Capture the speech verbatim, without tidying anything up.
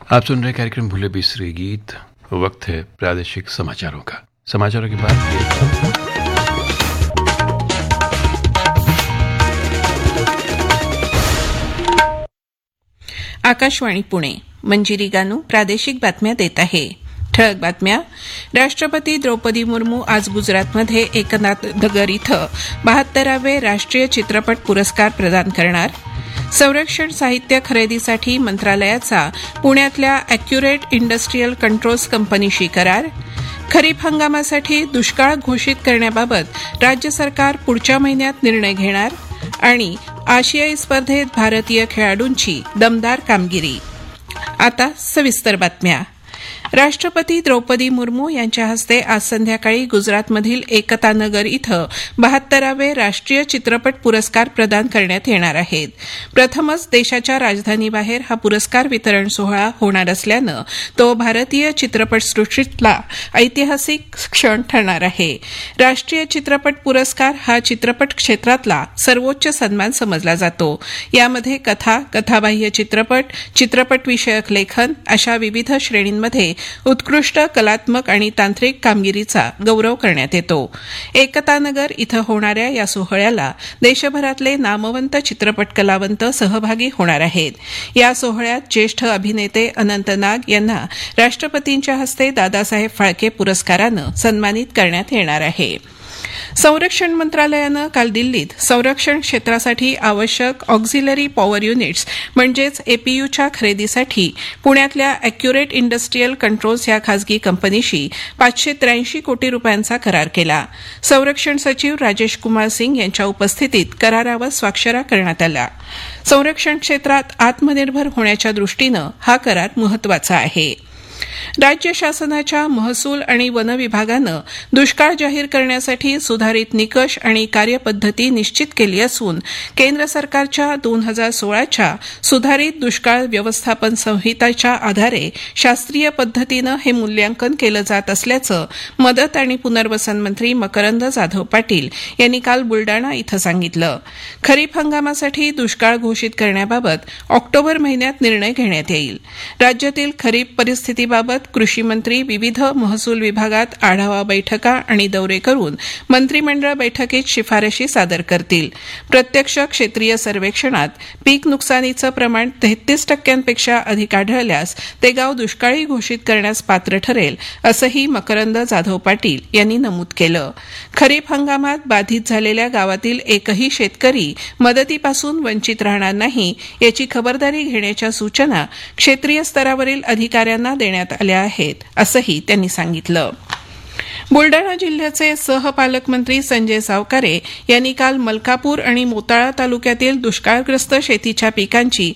आप सुन रहे कार्यक्रम भूले बिसरे गीत। वक्त है प्रादेशिक समाचारों का। समाचारों के बाद आकाशवाणी पुणे, मंजिरी गानू प्रादेशिक बातम्या देत आहे। ठळक बातम्या. राष्ट्रपती द्रौपदी मुर्मू आज गुजरातमध्ये एकनाथ नगर इथं बहात्तरावे राष्ट्रीय चित्रपट पुरस्कार प्रदान करणार. संरक्षण साहित्य खरेदीसाठी मंत्रालयाचा पुण्यातल्या अॅक्युरेट इंडस्ट्रीयल कंट्रोल्स कंपनीशी करार. खरीप हंगामासाठी दुष्काळ घोषित करण्याबाबत राज्य सरकार पुढच्या महिन्यात निर्णय घेणार. आणि आशियाई स्पर्धेत भारतीय खेळाडूंची दमदार कामगिरी. आता सविस्तर बातम्या. राष्ट्रपती द्रौपदी मुर्मू यांच्या हस्ते आज संध्याकाळी गुजरातमधील एकता नगर इथं बहात्तरावे राष्ट्रीय चित्रपट पुरस्कार प्रदान करण्यात येणार आहेत. प्रथमच देशाच्या राजधानीबाहेर हा पुरस्कार वितरण सोहळा होणार असल्यानं तो भारतीय चित्रपटसृष्टीतला ऐतिहासिक क्षण ठरणार आहे. राष्ट्रीय चित्रपट पुरस्कार हा चित्रपट क्षेत्रातला सर्वोच्च सन्मान समजला जातो. यामध्ये कथा, कथाबाह्य चित्रपट, चित्रपटविषयक लेखन अशा विविध श्रेणींमध्ये उत्कृष्ट कलात्मक आणि तांत्रिक कामगिरीचा गौरव करण्यात येतो. एकता नगर इथं होणाऱ्या या सोहळ्याला देशभरातले नामवंत चित्रपट कलावंत सहभागी होणार आहेत. या सोहळ्यात ज्येष्ठ अभिनेते अनंत नाग यांना राष्ट्रपतींच्या हस्ते दादासाहेब फाळके पुरस्कारानं सन्मानित करण्यात येणार आहे. संरक्षण मंत्रालयानं काल दिल्लीत संरक्षण क्षेत्रासाठी आवश्यक ऑक्झिलरी पॉवर युनिट्स म्हणजेच एपीयूच्या खरेदीसाठी पुण्यातल्या अॅक्युरेट इंडस्ट्रीयल कंट्रोल्स या खासगी कंपनीशी पाचशे त्र्याऐंशी कोटी रुपयांचा करार केला. संरक्षण सचिव राजेश कुमार सिंग यांच्या उपस्थितीत करारावर स्वाक्षऱ्या करण्यात आल्या. संरक्षण क्षेत्रात आत्मनिर्भर होण्याच्या दृष्टीनं हा करार महत्वाचा आहे. राज्य शासनाच्या महसूल आणि वन विभागानं दुष्काळ जाहीर करण्यासाठी सुधारित निकष आणि कार्यपद्धती निश्चित केली असून केंद्र सरकारच्या दोन हजार सोळाच्या सुधारित दुष्काळ व्यवस्थापन संहिताच्या आधारे शास्त्रीय पद्धतीनं हे मूल्यांकन केलं जात असल्याचं मदत आणि पुनर्वसन मंत्री मकरंद जाधव पाटील यांनी काल बुलडाणा इथं सांगितलं. खरीप हंगामासाठी दुष्काळ घोषित करण्याबाबत ऑक्टोबर महिन्यात निर्णय घेण्यात येईल. राज्यातील खरीप परिस्थितीबाबत कृषी मंत्री विविध महसूल विभागात आढावा बैठका आणि दौरे करून मंत्रिमंडळ बैठकीत शिफारशी सादर करतील. प्रत्यक्ष क्षेत्रीय सर्वेक्षणात पीक नुकसानीचं प्रमाण तेहतीस टक्क्यांपेक्षा अधिक आढळल्यास ते गाव दुष्काळी घोषित करण्यास पात्र ठरेल असंही मकरंद जाधव पाटील यांनी नमूद केलं. खरीप हंगामात बाधित झालेल्या गावातील एकही शेतकरी मदतीपासून वंचित राहणार नाही याची खबरदारी घेण्याच्या सूचना क्षेत्रीय स्तरावरील अधिकाऱ्यांना देण्यात आल्या आहेत असंही त्यांनी सांगितलं. बुलडाणा जिल्ह्याचे सहपालकमंत्री संजय सावकारे यांनी काल मलकापूर आणि मोताळा तालुक्यातील दुष्काळग्रस्त शेतीच्या पिकांची